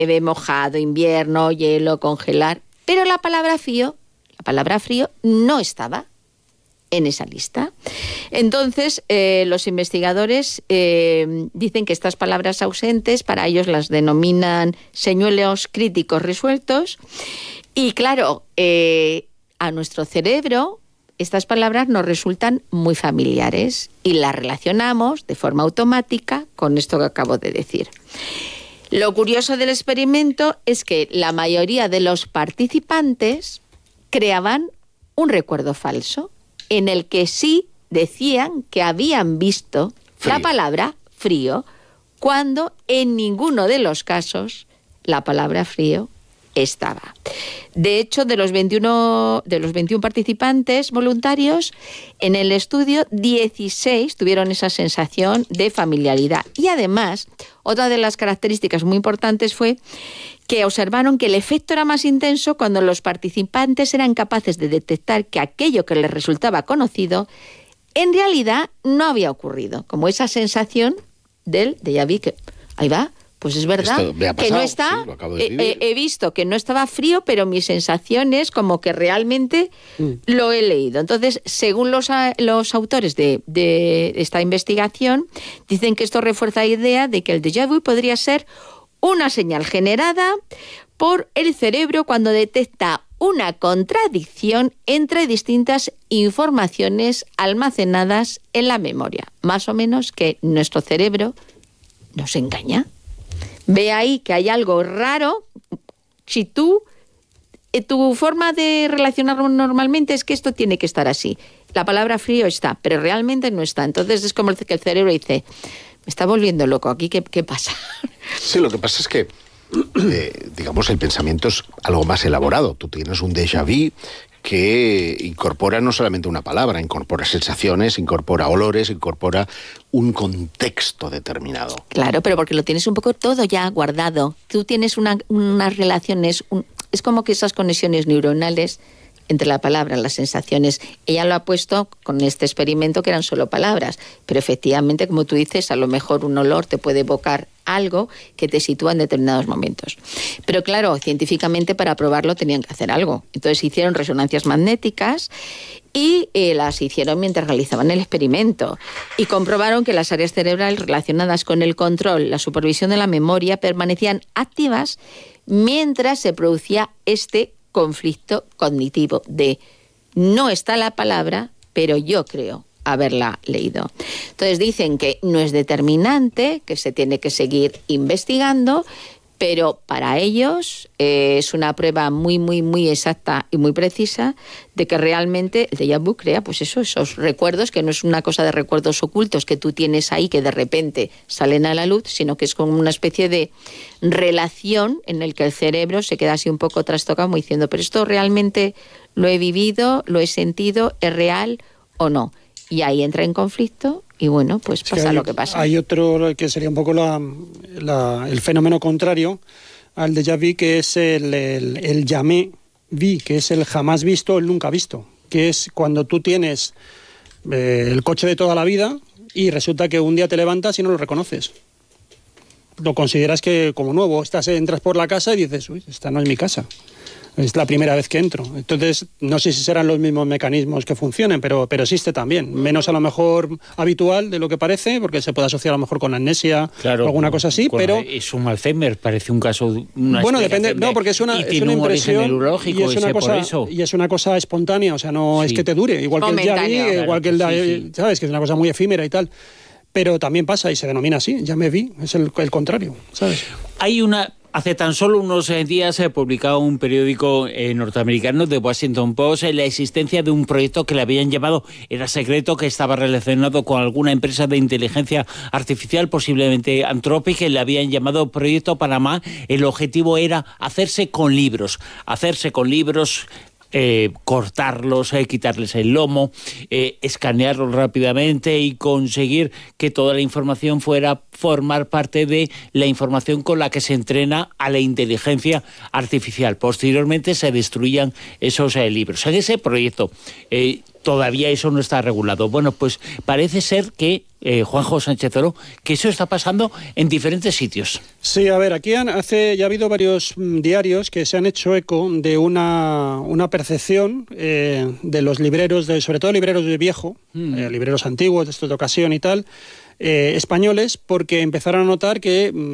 nieve, mojado, invierno, hielo, congelar. Pero la palabra frío no estaba en esa lista. Entonces, los investigadores dicen que estas palabras ausentes, para ellos las denominan señuelos críticos resueltos. Y claro, a nuestro cerebro estas palabras nos resultan muy familiares y las relacionamos de forma automática con esto que acabo de decir. Lo curioso del experimento es que la mayoría de los participantes creaban un recuerdo falso en el que sí decían que habían visto la palabra frío, cuando en ninguno de los casos la palabra frío estaba. De hecho, de los 21 participantes voluntarios, en el estudio 16 tuvieron esa sensación de familiaridad. Y además, otra de las características muy importantes fue que observaron que el efecto era más intenso cuando los participantes eran capaces de detectar que aquello que les resultaba conocido en realidad no había ocurrido. Como esa sensación del déjà vu, que ahí va. Pues es verdad que no está, sí, he visto que no estaba frío, pero mi sensación es como que realmente lo he leído. Entonces, según los autores de esta investigación, dicen que esto refuerza la idea de que el déjà vu podría ser una señal generada por el cerebro cuando detecta una contradicción entre distintas informaciones almacenadas en la memoria. Más o menos que nuestro cerebro nos engaña. Ve ahí que hay algo raro. Si tu forma de relacionarlo normalmente es que esto tiene que estar así. La palabra frío está, pero realmente no está. Entonces es como que el cerebro dice, me está volviendo loco aquí, ¿qué pasa? Sí, lo que pasa es que, digamos, el pensamiento es algo más elaborado. Tú tienes un déjà vu que incorpora no solamente una palabra, incorpora sensaciones, incorpora olores, incorpora un contexto determinado. Claro, pero porque lo tienes un poco todo ya guardado. Tú tienes unas relaciones, es como que esas conexiones neuronales entre la palabra, las sensaciones. Ella lo ha puesto con este experimento que eran solo palabras, pero efectivamente, como tú dices, a lo mejor un olor te puede evocar algo que te sitúa en determinados momentos. Pero claro, científicamente para probarlo tenían que hacer algo. Entonces hicieron resonancias magnéticas y las hicieron mientras realizaban el experimento y comprobaron que las áreas cerebrales relacionadas con el control, la supervisión de la memoria permanecían activas mientras se producía este conflicto cognitivo de no está la palabra, pero yo creo haberla leído. Entonces dicen que no es determinante, que se tiene que seguir investigando, pero para ellos es una prueba muy, muy, muy exacta y muy precisa de que realmente el déjà vu crea pues esos recuerdos, que no es una cosa de recuerdos ocultos que tú tienes ahí que de repente salen a la luz, sino que es como una especie de relación en el que el cerebro se queda así un poco trastocado, como diciendo, pero esto realmente lo he vivido, lo he sentido, ¿es real o no? Y ahí entra en conflicto y bueno, pues pasa lo que pasa. Hay otro que sería un poco el fenómeno contrario al déjà vu, que es el jamais vu, que es el jamás visto, el nunca visto, que es cuando tú tienes el coche de toda la vida y resulta que un día te levantas y no lo reconoces. Lo consideras que como nuevo, entras por la casa y dices, uy, esta no es mi casa. Es la primera vez que entro. Entonces, no sé si serán los mismos mecanismos que funcionen, pero existe también. Menos a lo mejor habitual de lo que parece, porque se puede asociar a lo mejor con amnesia o alguna cosa así, pero... Es un Alzheimer, parece un caso... Bueno, depende, no, porque es una impresión y es una cosa espontánea, o sea, no es que te dure. Igual que el Javi, igual que el... ¿Sabes? Que es una cosa muy efímera y tal. Pero también pasa y se denomina así, ya me vi, es el contrario, ¿sabes? Hace tan solo unos días se publicaba un periódico norteamericano, The Washington Post, la existencia de un proyecto que le habían llamado, era secreto, que estaba relacionado con alguna empresa de inteligencia artificial, posiblemente Anthropic, que le habían llamado Proyecto Panamá. El objetivo era hacerse con libros, cortarlos, quitarles el lomo, escanearlos rápidamente y conseguir que toda la información fuera formar parte de la información con la que se entrena a la inteligencia artificial. Posteriormente se destruían esos libros. En ese proyecto todavía eso no está regulado. Bueno, pues parece ser que, Juanjo Sánchez Oro, que eso está pasando en diferentes sitios. Sí, a ver, aquí ya ha habido varios diarios que se han hecho eco de una percepción de los libreros, sobre todo libreros de viejo, libreros antiguos, de estos de ocasión y tal, españoles, porque empezaron a notar que